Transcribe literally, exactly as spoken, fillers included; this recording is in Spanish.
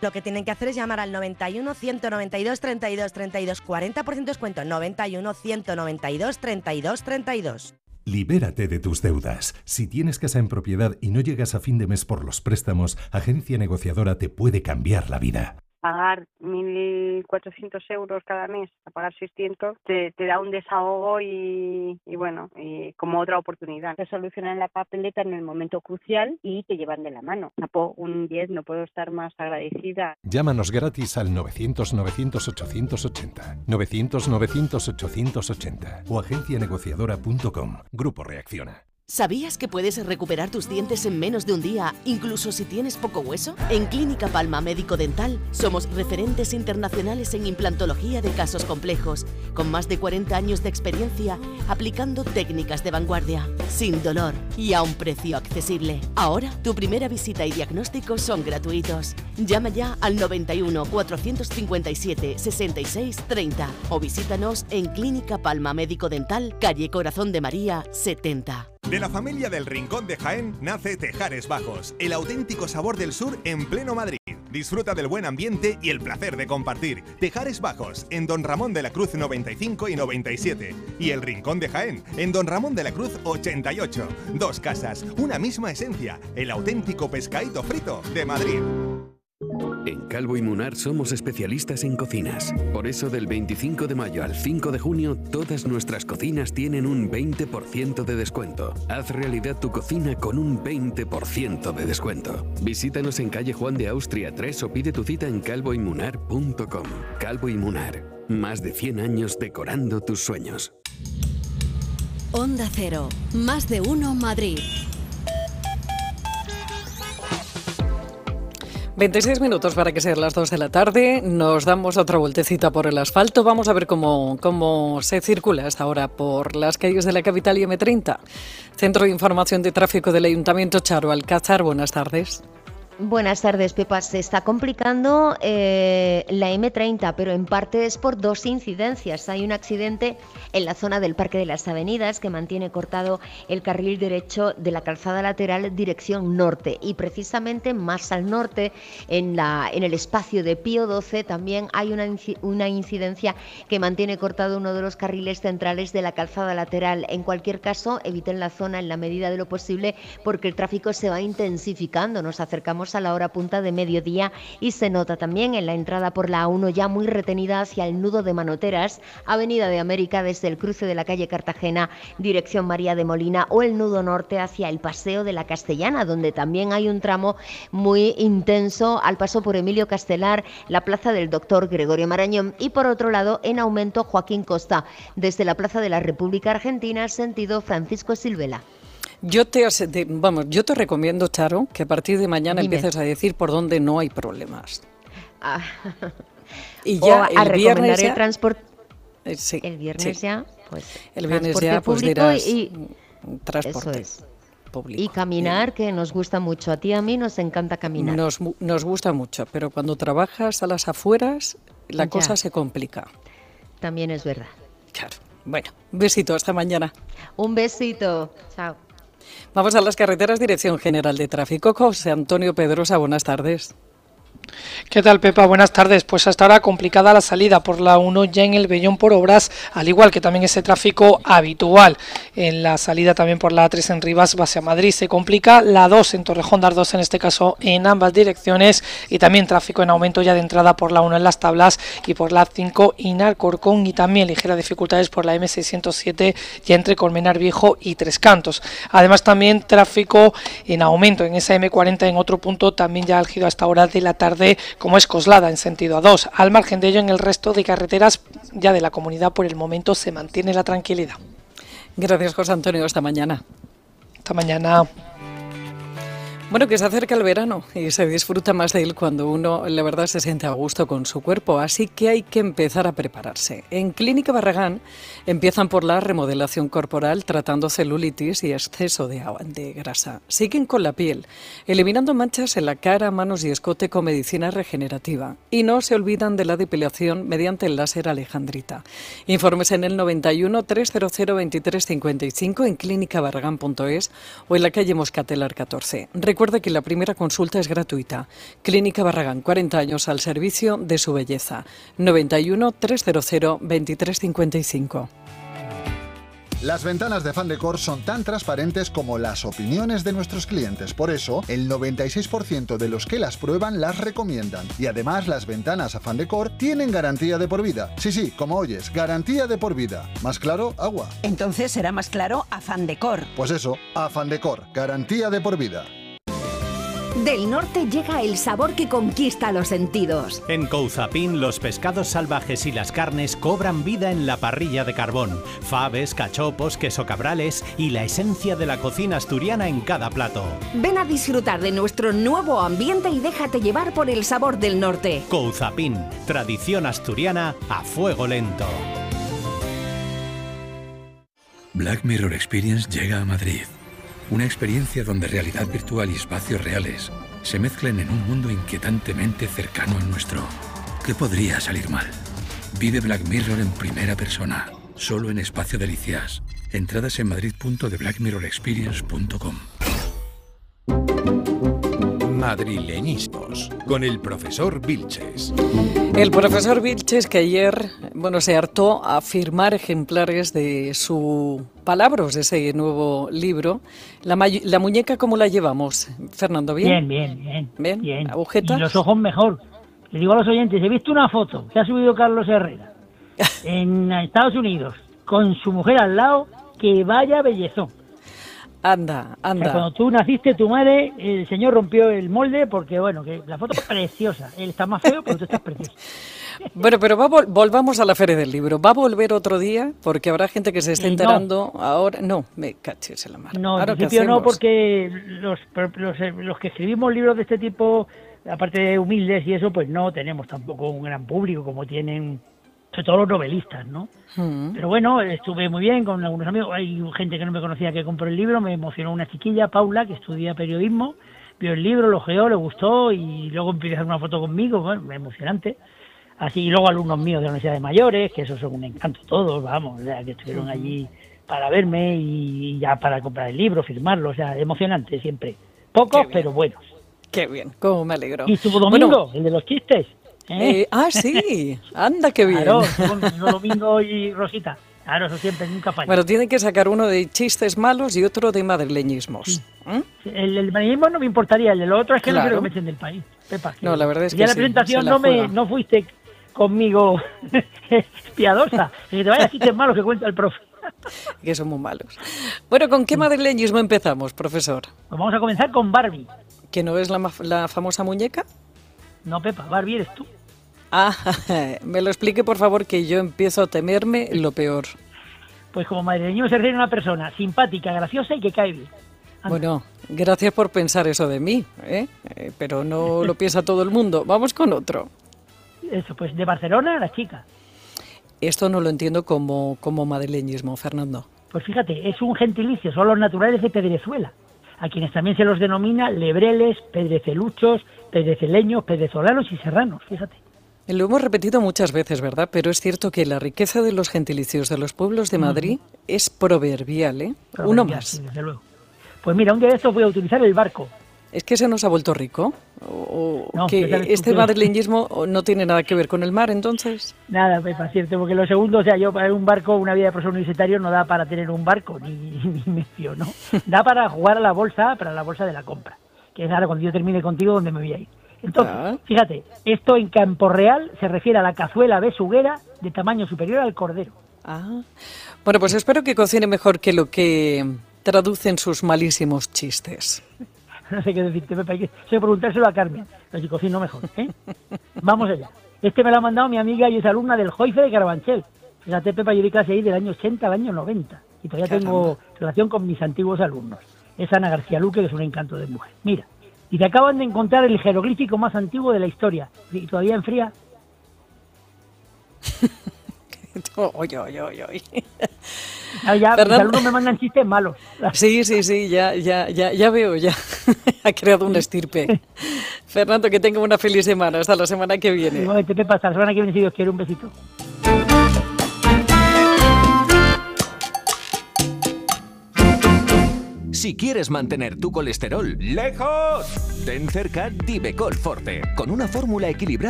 Lo que tienen que hacer es llamar al noventa y uno, ciento noventa y dos, treinta y dos, treinta y dos, cuarenta por ciento descuento, noventa y uno, ciento noventa y dos, treinta y dos, treinta y dos. Libérate de tus deudas. Si tienes casa en propiedad y no llegas a fin de mes por los préstamos, Agencia Negociadora te puede cambiar la vida. Pagar mil cuatrocientos euros cada mes, a pagar seiscientos, te, te da un desahogo y, y bueno, y como otra oportunidad. Te solucionan la papeleta en el momento crucial y te llevan de la mano. Tapo un diez, no puedo estar más agradecida. Llámanos gratis al novecientos, novecientos, ochocientos ochenta, novecientos, novecientos, ochocientos ochenta o agencia negociadora punto com. Grupo Reacciona. ¿Sabías que puedes recuperar tus dientes en menos de un día, incluso si tienes poco hueso? En Clínica Palma Médico Dental somos referentes internacionales en implantología de casos complejos, con más de cuarenta años de experiencia aplicando técnicas de vanguardia, sin dolor y a un precio accesible. Ahora, tu primera visita y diagnóstico son gratuitos. Llama ya al noventa y uno, cuatrocientos cincuenta y siete, sesenta y seis, treinta o visítanos en Clínica Palma Médico Dental, calle Corazón de María, setenta. De la familia del Rincón de Jaén nace Tejares Bajos, el auténtico sabor del sur en pleno Madrid. Disfruta del buen ambiente y el placer de compartir. Tejares Bajos, en Don Ramón de la Cruz noventa y cinco y noventa y siete. Y el Rincón de Jaén, en Don Ramón de la Cruz ochenta y ocho. Dos casas, una misma esencia, el auténtico pescadito frito de Madrid. En Calvo y Munar somos especialistas en cocinas. Por eso del veinticinco de mayo al cinco de junio, todas nuestras cocinas tienen un veinte por ciento de descuento. Haz realidad tu cocina con un veinte por ciento de descuento. Visítanos en calle Juan de Austria tres o pide tu cita en calvo y munar punto com. Calvo y Munar, más de cien años decorando tus sueños. Onda Cero, más de uno Madrid. veintiséis minutos para que sean las dos de la tarde. Nos damos otra vueltecita por el asfalto. Vamos a ver cómo, cómo se circula hasta ahora por las calles de la capital y eme treinta. Centro de Información de Tráfico del Ayuntamiento, Charo Alcázar. Buenas tardes. Buenas tardes, Pepa. Se está complicando eh, la eme treinta, pero en parte es por dos incidencias. Hay un accidente en la zona del Parque de las Avenidas que mantiene cortado el carril derecho de la calzada lateral dirección norte, y precisamente más al norte, en, la, en el espacio de Pío doce, también hay una, una incidencia que mantiene cortado uno de los carriles centrales de la calzada lateral. En cualquier caso, eviten la zona en la medida de lo posible porque el tráfico se va intensificando. Nos acercamos a la hora punta de mediodía y se nota también en la entrada por la A uno ya muy retenida hacia el nudo de Manoteras, Avenida de América desde el cruce de la calle Cartagena, dirección María de Molina, o el nudo norte hacia el Paseo de la Castellana, donde también hay un tramo muy intenso al paso por Emilio Castelar, la plaza del Doctor Gregorio Marañón, y por otro lado en aumento Joaquín Costa, desde la plaza de la República Argentina, sentido Francisco Silvela. Yo te, vamos, yo te recomiendo, Charo, que a partir de mañana Dime. empieces a decir por dónde no hay problemas. Ah. Y ya o a el viernes el ya, transporte. eh, sí, El viernes sí. ya, pues. El viernes transporte ya, pues público dirás y transporte eso es. público. Y caminar, que nos gusta mucho. A ti y a mí nos encanta caminar. Nos, nos gusta mucho, pero cuando trabajas a las afueras, la Ya. cosa se complica. También es verdad. Claro. Bueno, un besito, hasta mañana. Un besito. Chao. Vamos a las carreteras, Dirección General de Tráfico. José Antonio Pedrosa, buenas tardes. ¿Qué tal, Pepa? Buenas tardes. Pues hasta ahora complicada la salida por la uno ya en el Bellón por obras, al igual que también ese tráfico habitual. En la salida también por la A tres en Rivas, base a Madrid, se complica. La dos en Torrejón de Ardoz, en este caso en ambas direcciones, y también tráfico en aumento ya de entrada por la uno en Las Tablas y por la A cinco en Alcorcón, y también ligeras dificultades por la eme seiscientos siete ya entre Colmenar Viejo y Tres Cantos. Además también tráfico en aumento en esa eme cuarenta en otro punto, también ya álgido hasta hora de la tarde, como es Coslada en sentido A dos. Al margen de ello, en el resto de carreteras ya de la comunidad por el momento se mantiene la tranquilidad. Gracias, José Antonio. Hasta mañana. Hasta mañana. Bueno, que se acerca el verano y se disfruta más de él cuando uno, la verdad, se siente a gusto con su cuerpo, así que hay que empezar a prepararse. En Clínica Barragán empiezan por la remodelación corporal, tratando celulitis y exceso de, agua, de grasa. Siguen con la piel, eliminando manchas en la cara, manos y escote con medicina regenerativa. Y no se olvidan de la depilación mediante el láser alejandrita. Informes en el noventa y uno, trescientos veintitrés cincuenta y cinco en clínica barragán punto es o en la calle Moscatelar catorce. Recuerda recuerde que la primera consulta es gratuita. Clínica Barragán, cuarenta años al servicio de su belleza. noventa y uno, trescientos veintitrés cincuenta y cinco. Las ventanas de Fandecor son tan transparentes como las opiniones de nuestros clientes. Por eso, el noventa y seis por ciento de los que las prueban las recomiendan. Y además, las ventanas a Fandecor tienen garantía de por vida. Sí, sí, como oyes, garantía de por vida. ¿Más claro? Agua. Entonces será más claro a Fandecor. Pues eso, a Fandecor, garantía de por vida. Del norte llega el sabor que conquista los sentidos. En Couzapin, los pescados salvajes y las carnes cobran vida en la parrilla de carbón. Faves, cachopos, queso cabrales y la esencia de la cocina asturiana en cada plato. Ven a disfrutar de nuestro nuevo ambiente y déjate llevar por el sabor del norte. Couzapin, tradición asturiana a fuego lento. Black Mirror Experience llega a Madrid. Una experiencia donde realidad virtual y espacios reales se mezclan en un mundo inquietantemente cercano al nuestro. ¿Qué podría salir mal? Vive Black Mirror en primera persona, solo en Espacio Delicias. Entradas en madrid punto de black mirror experience punto com. Madrileñismos, con el profesor Vilches. El profesor Vilches, que ayer, bueno, se hartó a firmar ejemplares de su Palabras, de ese nuevo libro. La, la muñeca, ¿cómo la llevamos, Fernando? ¿Bien? Bien, bien, bien. ¿Bien? bien. ¿Agujetas? Y los ojos mejor. Le digo a los oyentes, he visto una foto que ha subido Carlos Herrera en Estados Unidos con su mujer al lado, que vaya bellezón. Anda, anda. O sea, cuando tú naciste, tu madre, el señor rompió el molde porque, bueno, que la foto es preciosa. Él está más feo, pero tú estás preciosa. Bueno, pero va, volvamos a la Feria del Libro. ¿Va a volver otro día? Porque habrá gente que se esté enterando no. ahora. No, me caches en la mano. No, en principio no, porque los, los, los que escribimos libros de este tipo, aparte de humildes y eso, pues no tenemos tampoco un gran público como tienen, sobre todo los novelistas, ¿no? Mm. Pero bueno, estuve muy bien con algunos amigos. Hay gente que no me conocía que compró el libro, me emocionó una chiquilla, Paula, que estudia periodismo, vio el libro, lo ojeó, le gustó y luego empezó a hacer una foto conmigo, bueno, emocionante. Así, y luego alumnos míos de la Universidad de Mayores, que esos son un encanto todos, vamos, o sea, que estuvieron allí para verme y ya para comprar el libro, firmarlo, o sea, emocionante siempre. Pocos, pero buenos. Qué bien, cómo me alegro. Y estuvo Domingo, bueno, el de los chistes. ¿eh? Eh, ah, sí, anda, qué bien. Claro, bueno, Domingo y Rosita. Claro, eso siempre, nunca falla. Bueno, tienen que sacar uno de chistes malos y otro de madrileñismos. Sí. ¿Eh? El, el madrileñismo no me importaría, el de lo otro es que claro. no quiero que me echen del país. Pepa, no, la verdad es que ya sí, la presentación no, me, no fuiste conmigo piadosa, que te vaya chistes malos que cuenta el profe. Que son muy malos. Bueno, ¿con qué madrileñismo empezamos, profesor? Pues vamos a comenzar con Barbie. ¿Que no es la, la famosa muñeca? No, Pepa, Barbie eres tú. Ah, me lo explique, por favor, que yo empiezo a temerme lo peor. Pues como madrileño se refiere a una persona simpática, graciosa y que cae bien. Anda. Bueno, gracias por pensar eso de mí, ¿eh? Eh, pero no lo piensa todo el mundo. Vamos con otro. Eso, pues de Barcelona, la chica. Esto no lo entiendo como, como madrileñismo, Fernando. Pues fíjate, es un gentilicio, son los naturales de Pedrezuela, a quienes también se los denomina lebreles, pedreceluchos, pedreceleños, pedrezolanos y serranos, fíjate. Lo hemos repetido muchas veces, ¿verdad? Pero es cierto que la riqueza de los gentilicios de los pueblos de Madrid uh-huh. es proverbial, ¿eh? Proverbial, Uno más. Sí, desde luego. Pues mira, un día de estos voy a utilizar el barco. ¿Es que se nos ha vuelto rico? ¿O no, que este madrileñismo no tiene nada que ver con el mar, entonces? Nada, Pepa, cierto, porque lo segundo, o sea, yo para un barco, una vida de profesor universitario no da para tener un barco, ni, ni medio, ¿no? Da para jugar a la bolsa, para la bolsa de la compra, que es ahora cuando yo termine contigo donde me voy a ir. Entonces, ah. fíjate, esto en Campo Real se refiere a la cazuela besuguera de tamaño superior al cordero. Ah. Bueno, pues espero que cocine mejor que lo que traducen sus malísimos chistes. No sé qué decirte, Pepa, hay que, hay que preguntárselo a Carmen, pero si cocino mejor, ¿eh? Vamos allá. Este me lo ha mandado mi amiga y es alumna del Joife de Carabanchel. Fíjate, Pepa, yo di clase ahí del año ochenta al año noventa y todavía Caramba. Tengo relación con mis antiguos alumnos. Es Ana García Luque, que es un encanto de mujer. Mira, y te acaban de encontrar el jeroglífico más antiguo de la historia. ¿Y todavía enfría? Oye, oye, oye, oye. No, ya, mis alumnos me mandan chistes malos. Sí, sí, sí, ya, ya, ya, ya veo, ya. Ha creado un estirpe. Fernando, que tenga una feliz semana. Hasta la semana que viene. Igualmente, Pepa, hasta la semana que viene, si Dios quiere. Un besito. Si quieres mantener tu colesterol lejos, ten cerca Divecol Forte, con una fórmula equilibrada